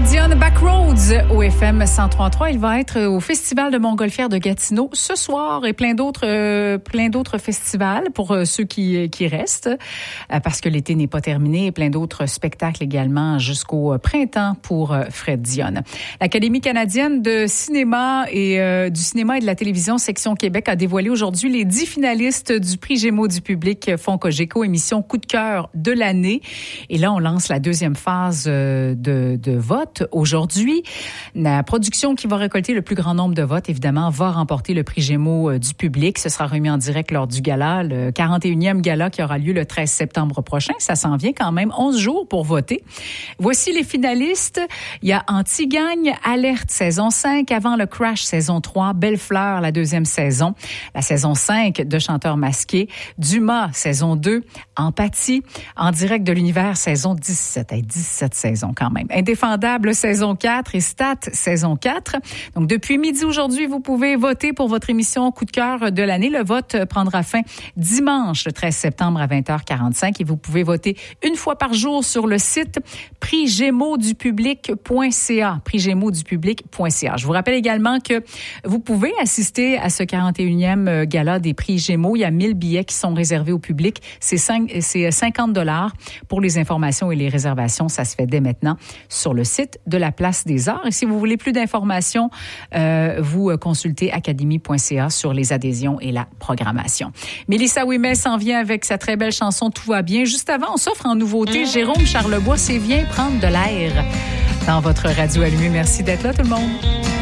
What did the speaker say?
Dion, Backroads au FM 103.3. Il va être au Festival de Montgolfière de Gatineau ce soir et plein d'autres festivals pour ceux qui restent parce que l'été n'est pas terminé et plein d'autres spectacles également jusqu'au printemps pour Fred Dion. L'Académie canadienne de cinéma et du cinéma et de la télévision section Québec a dévoilé aujourd'hui les 10 finalistes du prix Gémeaux du public Fonds Cogeco émission Coup de cœur de l'année. Et là, on lance la deuxième phase de vote aujourd'hui. La production qui va récolter le plus grand nombre de votes, évidemment, va remporter le prix Gémeaux du public. Ce sera remis en direct lors du gala, le 41e gala qui aura lieu le 13 septembre prochain. Ça s'en vient quand même 11 jours pour voter. Voici les finalistes. Il y a Anti-Gagne, Alerte, saison 5, Avant le Crash, saison 3, Belle-Fleur, la deuxième saison, la saison 5 de Chanteurs masqués, Dumas, saison 2, Empathie, En direct de l'univers, saison 17. 17 saisons quand même. Indéfendable, saison 4 et Stat, saison 4. Donc, depuis midi aujourd'hui, vous pouvez voter pour votre émission Coup de cœur de l'année. Le vote prendra fin dimanche, le 13 septembre à 20h45 et vous pouvez voter une fois par jour sur le site prixgémeauxdupublic.ca, prixgémeauxdupublic.ca. Je vous rappelle également que vous pouvez assister à ce 41e gala des prix Gémeaux. Il y a 1000 billets qui sont réservés au public. C'est 50 $ pour les informations et les réservations. Ça se fait dès maintenant sur le site de la Place des Arts. Et si vous voulez plus d'informations, vous consultez académie.ca sur les adhésions et la programmation. Mélissa Ouimet s'en vient avec sa très belle chanson Tout va bien. Juste avant, on s'offre en nouveauté Jérôme Charlebois, c'est Viens prendre de l'air dans votre radio allumée. Merci d'être là tout le monde.